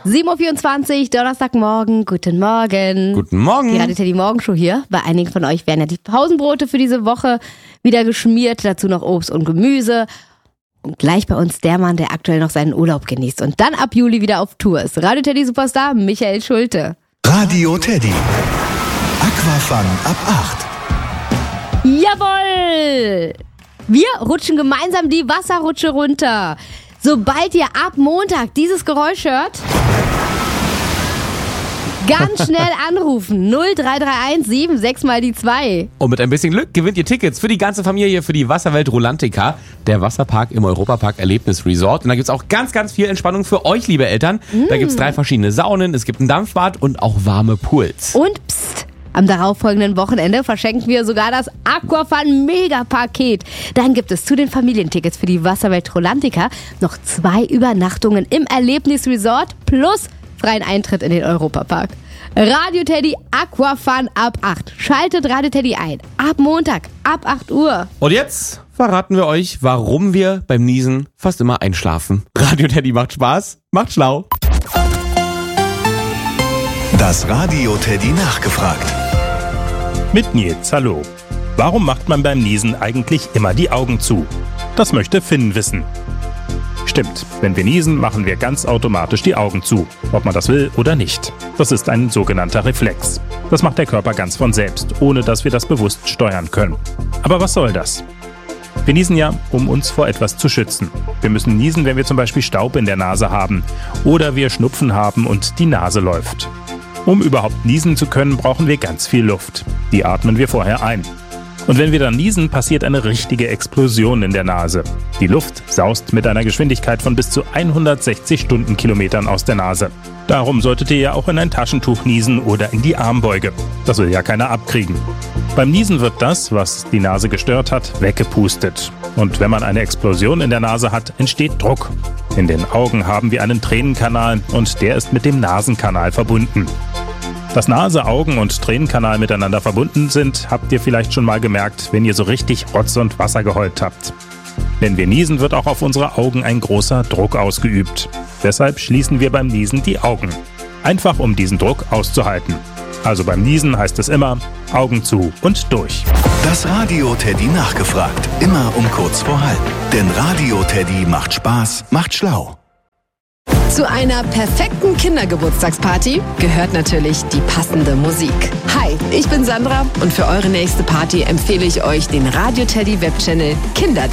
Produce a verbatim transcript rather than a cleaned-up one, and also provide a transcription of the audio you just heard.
sieben Uhr vierundzwanzig, Donnerstagmorgen, guten Morgen. Guten Morgen. Die Radio Teddy Morgenshow hier. Bei einigen von euch werden ja die Pausenbrote für diese Woche wieder geschmiert, dazu noch Obst und Gemüse. Und gleich bei uns der Mann, der aktuell noch seinen Urlaub genießt und dann ab Juli wieder auf Tour ist. Radio Teddy Superstar Michael Schulte. Radio Teddy. Aquafun ab acht. Jawohl! Wir rutschen gemeinsam die Wasserrutsche runter. Sobald ihr ab Montag dieses Geräusch hört, ganz schnell anrufen. null drei drei eins sieben sechs mal die zwei. Und mit ein bisschen Glück gewinnt ihr Tickets für die ganze Familie für die Wasserwelt Rolantica, der Wasserpark im Europapark Erlebnis Resort. Und da gibt's auch ganz, ganz viel Entspannung für euch, liebe Eltern. Mm. Da gibt's drei verschiedene Saunen, es gibt ein Dampfbad und auch warme Pools. Und psst, am darauffolgenden Wochenende verschenken wir sogar das Aquafun Mega-Paket. Dann gibt es zu den Familientickets für die Wasserwelt Rolantica noch zwei Übernachtungen im Erlebnis Resort plus freien Eintritt in den Europapark. Radio Teddy Aquafun ab acht. Schaltet Radio Teddy ein. Ab Montag, ab acht Uhr. Und jetzt verraten wir euch, warum wir beim Niesen fast immer einschlafen. Radio Teddy macht Spaß, macht schlau. Das Radio Teddy nachgefragt. Mit Nils, hallo. Warum macht man beim Niesen eigentlich immer die Augen zu? Das möchte Finn wissen. Stimmt, wenn wir niesen, machen wir ganz automatisch die Augen zu, ob man das will oder nicht. Das ist ein sogenannter Reflex. Das macht der Körper ganz von selbst, ohne dass wir das bewusst steuern können. Aber was soll das? Wir niesen ja, um uns vor etwas zu schützen. Wir müssen niesen, wenn wir zum Beispiel Staub in der Nase haben oder wir Schnupfen haben und die Nase läuft. Um überhaupt niesen zu können, brauchen wir ganz viel Luft. Die atmen wir vorher ein. Und wenn wir dann niesen, passiert eine richtige Explosion in der Nase. Die Luft saust mit einer Geschwindigkeit von bis zu hundertsechzig Stundenkilometern aus der Nase. Darum solltet ihr ja auch in ein Taschentuch niesen oder in die Armbeuge. Das will ja keiner abkriegen. Beim Niesen wird das, was die Nase gestört hat, weggepustet. Und wenn man eine Explosion in der Nase hat, entsteht Druck. In den Augen haben wir einen Tränenkanal und der ist mit dem Nasenkanal verbunden. Dass Nase, Augen und Tränenkanal miteinander verbunden sind, habt ihr vielleicht schon mal gemerkt, wenn ihr so richtig Rotz und Wasser geheult habt. Wenn wir niesen, wird auch auf unsere Augen ein großer Druck ausgeübt. Deshalb schließen wir beim Niesen die Augen. Einfach um diesen Druck auszuhalten. Also beim Niesen heißt es immer Augen zu und durch. Das Radio Teddy nachgefragt. Immer um kurz vor halb. Denn Radio Teddy macht Spaß, macht schlau. Zu einer perfekten Kindergeburtstagsparty gehört natürlich die passende Musik. Hi, ich bin Sandra und für eure nächste Party empfehle ich euch den Radio Teddy Webchannel Kinder